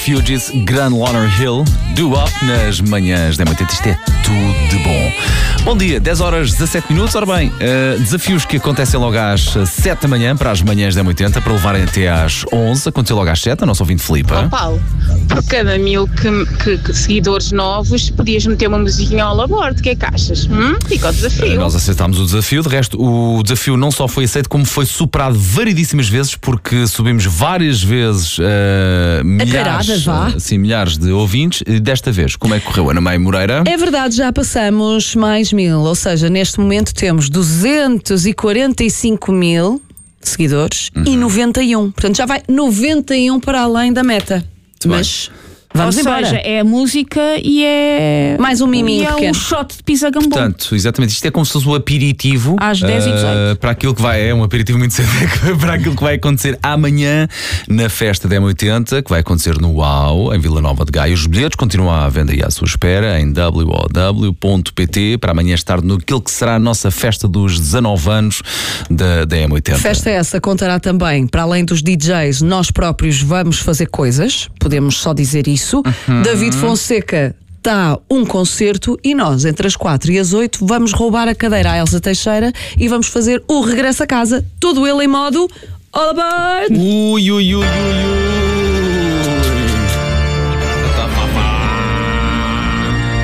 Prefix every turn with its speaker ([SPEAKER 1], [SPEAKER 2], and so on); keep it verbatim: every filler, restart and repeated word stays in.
[SPEAKER 1] Fugees, Grand Honor Hill, Do Up nas manhãs da oitenta. Isto é tudo de bom. Bom dia, dez horas dezassete minutos. Ora bem, uh, desafios que acontecem logo às sete da manhã para as manhãs da oitenta, para levarem até às onze. Aconteceu logo às sete, a nossa ouvinte Filipe.
[SPEAKER 2] Oh, Paulo, por cada mil que, que, que seguidores novos, podias meter uma musiquinha ao labor. O que é que achas? Hum? Fica o desafio.
[SPEAKER 1] Uh, nós aceitámos o desafio. De resto, o desafio não só foi aceito, como foi superado variedíssimas vezes, porque subimos várias vezes uh, milhares,
[SPEAKER 3] vá.
[SPEAKER 1] Sim, milhares de ouvintes. E desta vez, como é que correu, Ana Maia Moreira?
[SPEAKER 3] É verdade, já passamos mais mil, ou seja, neste momento temos duzentos e quarenta e cinco mil seguidores uhum. e noventa e um. Portanto, já vai noventa e um para além da meta.
[SPEAKER 1] Muito
[SPEAKER 3] Mas bem. Vamos
[SPEAKER 2] Ou
[SPEAKER 3] embora.
[SPEAKER 2] seja, é a música e é...
[SPEAKER 3] mais um miminho
[SPEAKER 2] e é
[SPEAKER 3] pequeno.
[SPEAKER 2] um shot de pizza gambon.
[SPEAKER 1] Portanto, exatamente, isto é como se fosse o aperitivo
[SPEAKER 2] às dez e dezoito.
[SPEAKER 1] Uh, para aquilo que vai, é um aperitivo muito cedo, para aquilo que vai acontecer amanhã na festa da M oitenta, que vai acontecer no UAU, em Vila Nova de Gaia. Os bilhetes continuam à venda e à sua espera em w o w ponto p t para amanhã estar naquilo que será a nossa festa dos dezanove anos da, da M oitenta.
[SPEAKER 3] Festa essa contará também, para além dos D Js, nós próprios vamos fazer coisas, podemos só dizer isso. Uhum. David Fonseca dá um concerto e nós, entre as quatro e as oito, vamos roubar a cadeira à Elsa Teixeira e vamos fazer o regresso a casa. Tudo ele em modo all aboard!
[SPEAKER 1] Ui, ui, ui, ui, ui.